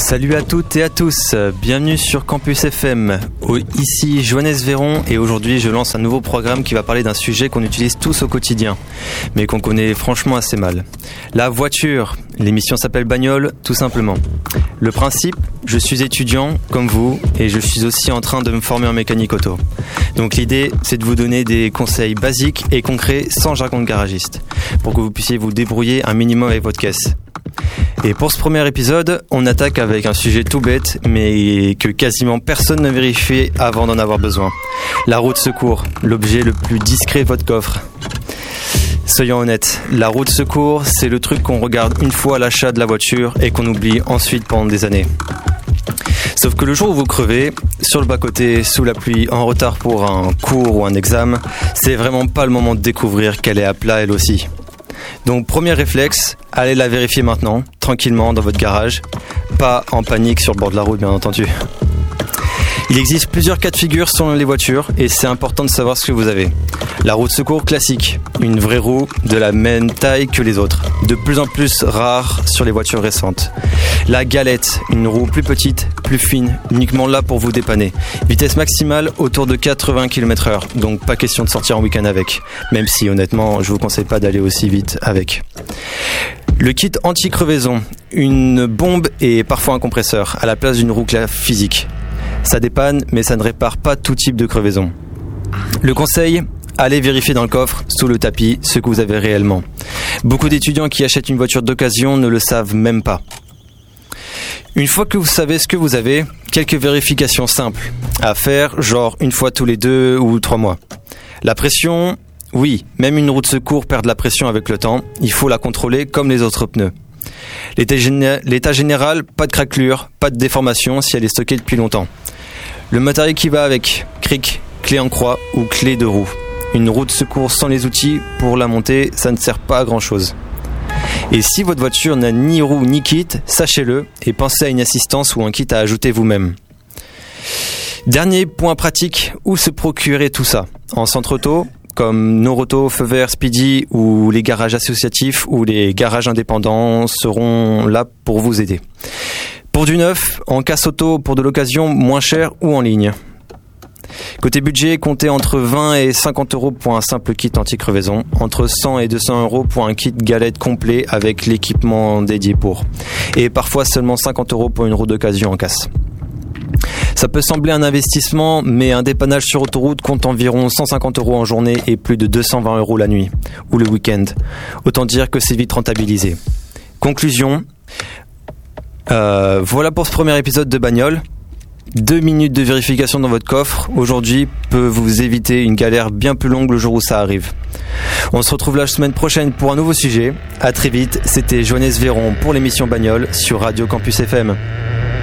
Salut à toutes et à tous, bienvenue sur Campus FM. Ici Johannes Véron et aujourd'hui je lance un nouveau programme qui va parler d'un sujet qu'on utilise tous au quotidien, mais qu'on connaît franchement assez mal. La voiture. L'émission s'appelle Bagnole, tout simplement. Le principe, je suis étudiant comme vous et je suis aussi en train de me former en mécanique auto. Donc l'idée, c'est de vous donner des conseils basiques et concrets sans jargon de garagiste, pour que vous puissiez vous débrouiller un minimum avec votre caisse. Et pour ce premier épisode, on attaque avec un sujet tout bête, mais que quasiment personne ne vérifie avant d'en avoir besoin. La roue de secours, l'objet le plus discret de votre coffre. Soyons honnêtes, la roue de secours, c'est le truc qu'on regarde une fois à l'achat de la voiture et qu'on oublie ensuite pendant des années. Sauf que le jour où vous crevez, sur le bas-côté, sous la pluie, en retard pour un cours ou un examen, c'est vraiment pas le moment de découvrir qu'elle est à plat elle aussi. Donc premier réflexe, allez la vérifier maintenant, tranquillement dans votre garage, pas en panique sur le bord de la route bien entendu. Il existe plusieurs cas de figure selon les voitures et c'est important de savoir ce que vous avez. La roue de secours classique, une vraie roue de la même taille que les autres, de plus en plus rare sur les voitures récentes. La galette, une roue plus petite, plus fine, uniquement là pour vous dépanner. Vitesse maximale autour de 80 km/h, donc pas question de sortir en week-end avec, même si honnêtement je vous conseille pas d'aller aussi vite avec. Le kit anti-crevaison, une bombe et parfois un compresseur à la place d'une roue physique. Ça dépanne, mais ça ne répare pas tout type de crevaison. Le conseil, allez vérifier dans le coffre, sous le tapis, ce que vous avez réellement. Beaucoup d'étudiants qui achètent une voiture d'occasion ne le savent même pas. Une fois que vous savez ce que vous avez, quelques vérifications simples à faire, genre une fois tous les 2 ou 3 mois. La pression, oui, même une roue de secours perd de la pression avec le temps, il faut la contrôler comme les autres pneus. L'état général, pas de craquelure, pas de déformation si elle est stockée depuis longtemps. Le matériel qui va avec, cric, clé en croix ou clé de roue. Une roue de secours sans les outils pour la monter, ça ne sert pas à grand chose. Et si votre voiture n'a ni roue ni kit, sachez-le et pensez à une assistance ou un kit à ajouter vous-même. Dernier point pratique, où se procurer tout ça ? En centre auto, comme Noroto, Feu Vert, Speedy ou les garages associatifs ou les garages indépendants seront là pour vous aider. Pour du neuf, en casse auto pour de l'occasion moins cher ou en ligne. Côté budget, comptez entre 20 et 50 euros pour un simple kit anti-crevaison, entre 100 et 200 euros pour un kit galette complet avec l'équipement dédié pour, et parfois seulement 50 euros pour une roue d'occasion en casse. Ça peut sembler un investissement, mais un dépannage sur autoroute compte environ 150 euros en journée et plus de 220 euros la nuit ou le week-end. Autant dire que c'est vite rentabilisé. Conclusion, voilà pour ce premier épisode de Bagnole. 2 minutes de vérification dans votre coffre aujourd'hui peut vous éviter une galère bien plus longue le jour où ça arrive. On se retrouve la semaine prochaine pour un nouveau sujet. À très vite, c'était Johannes Véron pour l'émission Bagnole sur Radio Campus FM.